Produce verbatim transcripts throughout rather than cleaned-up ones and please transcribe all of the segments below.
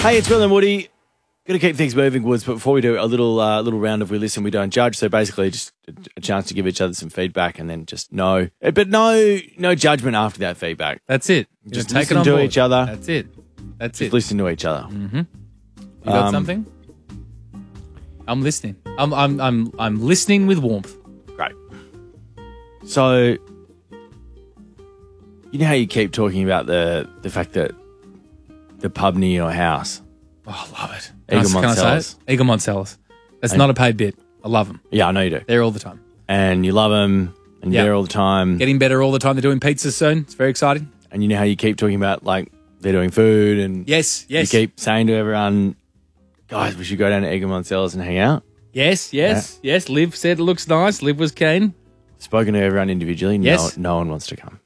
Hey, it's Will and Woody. Got to keep things moving, Woods, but before we do, a little uh, little round of we listen, we don't judge. So basically just a, a chance to give each other some feedback and then just no, but no no judgment after that feedback. That's it. Just take listen it on to board. each other. That's it. That's Just it. listen to each other. Mm-hmm. You got Um, something? I'm listening. I'm I'm I'm I'm listening with warmth. Great. So, you know how you keep talking about the the fact that the pub near your house. Oh, I love it. Can, I, Eagle can I say Moncellas. it? Eagle Moncellas. That's And- not a paid bit. I love them. Yeah, I know you do. They're all the time. And you love them, and you're Yeah. there all the time. Getting better all the time. They're doing pizzas soon. It's very exciting. And you know how you keep talking about, like, they're doing food, and Yes, yes. you keep saying to everyone, guys, we should go down to Eagle Moncellas and hang out. Yes, yes, yes. Liv said it looks nice. Liv was keen. Spoken to everyone individually. Yes. No, no one wants to come.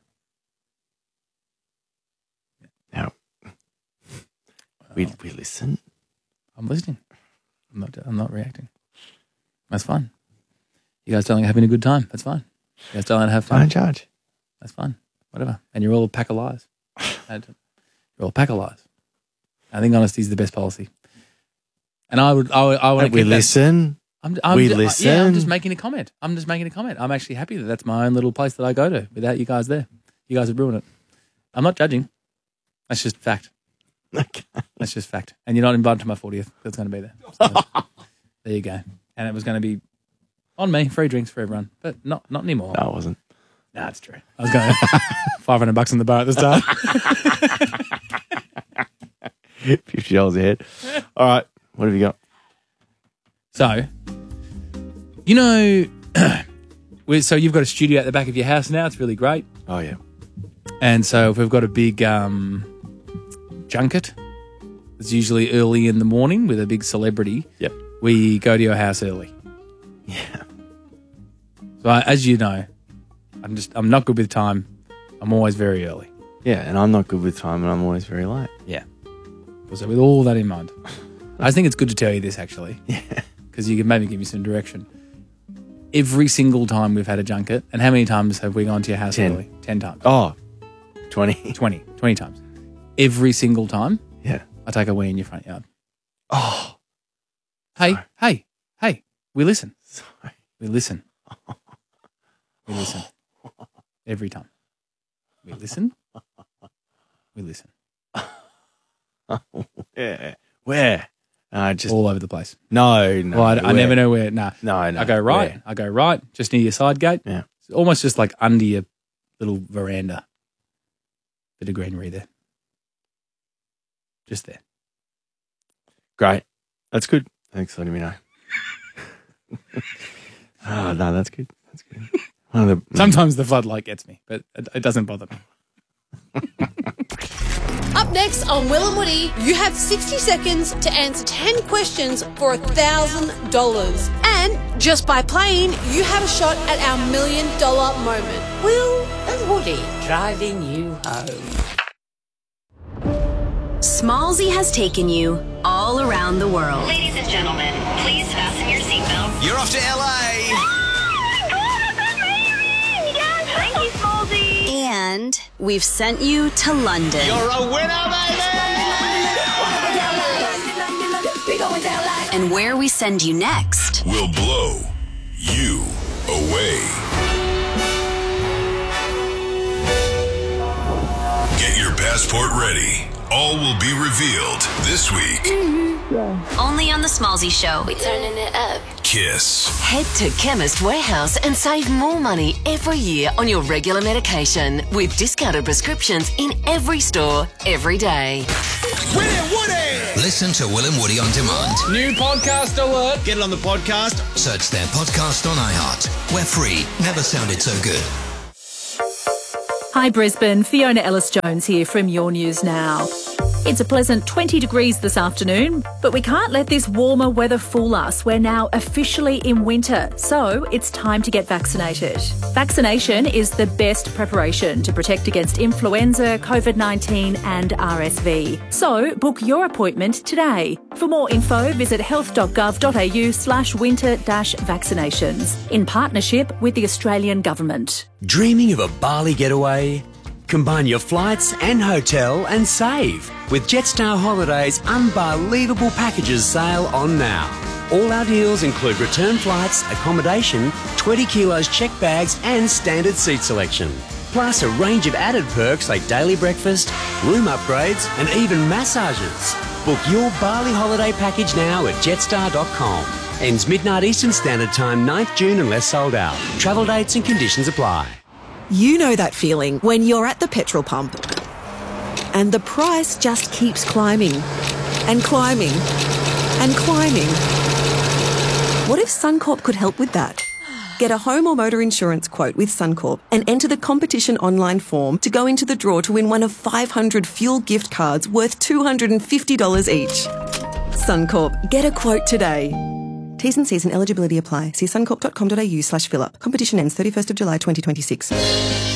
Now, we, we listen. I'm listening. I'm not. I'm not reacting. That's fine. You guys don't like having a good time. That's fine. You guys don't like to have Don't fun. judge. That's fine. Whatever. And you're all a pack of lies. And you're all a pack of lies. I think honesty is the best policy. And I would. I, would- I want to We listen. I'm, I'm We ju- listen. Yeah, I'm just making a comment. I'm just making a comment. I'm actually happy that that's my own little place that I go to without you guys there. You guys have ruined it. I'm not judging. That's just fact. Okay. That's just fact. And you're not invited to my fortieth. That's going to be there. So, there you go. And it was going to be on me, free drinks for everyone, but not not anymore. No, it wasn't. No, it's true. I was going five hundred bucks in the bar at the start. fifty dollars a head. All right. What have you got? So, you know, we- so you've got a studio at the back of your house now. It's really great. Oh, yeah. And so if we've got a big um, junket, it's usually early in the morning with a big celebrity. Yep. We go to your house early. Yeah. So I, as you know, I'm just I'm not good with time. I'm always very early. Yeah, and I'm not good with time, and I'm always very late. Yeah. So with all that in mind, I think it's good to tell you this actually. Yeah. Because you can maybe give me some direction. Every single time we've had a junket, and how many times have we gone to your house Ten. early? Ten times. Oh, twenty. twenty. twenty times. Every single time, Yeah. I take a wee in your front yard. Oh, Hey, Sorry. hey, hey, we listen. sorry. We listen. We listen. Every time. We listen. We listen. Yeah. Where? Uh, just All over the place. no, no. well, I, I where? never know where. Nah. No, no. I go right. Where? I go right, just near your side gate. Yeah. It's almost just like under your little veranda. Bit of greenery there. Just there. Great. That's good. Thanks for letting me know. Oh, no, that's good. That's good. One of the Sometimes the floodlight gets me, but it, it doesn't bother me. Up next on Will and Woody, you have sixty seconds to answer ten questions for one thousand dollars. And just by playing, you have a shot at our million dollar moment. Will and Woody driving you home. Smallsy has taken you all around the world. Ladies and gentlemen, please fasten your seatbelt. You're off to L A. Thank you, Smallsy. And we've sent you to London. You're a winner, baby! And where we send you next Will blow you away. Get your passport ready. All will be revealed this week. only on the Smallsy Show. We turning it up. Kiss. Head to Chemist Warehouse and save more money every year on your regular medication with discounted prescriptions in every store, every day. Will and Woody! Listen to Will and Woody on demand. New podcast alert. Get it on the podcast. Search their podcast on iHeart. We're free. Never sounded so good. Hi Brisbane, Fiona Ellis-Jones here from Your News Now. It's a pleasant twenty degrees this afternoon, but we can't let this warmer weather fool us. We're now officially in winter, so it's time to get vaccinated. Vaccination is the best preparation to protect against influenza, COVID nineteen and R S V. So book your appointment today. For more info, visit health.gov.au slash winter dash vaccinations in partnership with the Australian Government. Dreaming of a Bali getaway? Combine your flights and hotel and save with Jetstar Holidays' unbelievable packages sale on now. All our deals include return flights, accommodation, twenty kilos checked bags and standard seat selection. Plus a range of added perks like daily breakfast, room upgrades and even massages. Book your Bali holiday package now at jetstar dot com. Ends midnight Eastern Standard Time, ninth June unless sold out. Travel dates and conditions apply. You know that feeling when you're at the petrol pump and the price just keeps climbing and climbing and climbing. What if Suncorp could help with that? Get a home or motor insurance quote with Suncorp and enter the competition online form to go into the draw to win one of five hundred fuel gift cards worth two hundred fifty dollars each. Suncorp, get a quote today. T's and C's and eligibility apply. See suncorp dot com dot a u slash fill up. Competition ends thirty-first of July twenty twenty-six.